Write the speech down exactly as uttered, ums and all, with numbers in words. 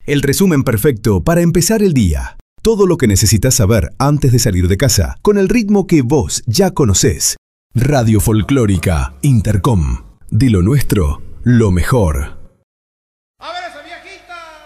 El resumen perfecto para empezar el día. Todo lo que necesitas saber antes de salir de casa, con el ritmo que vos ya conocés. Radio Folclórica Intercom. De lo nuestro, lo mejor.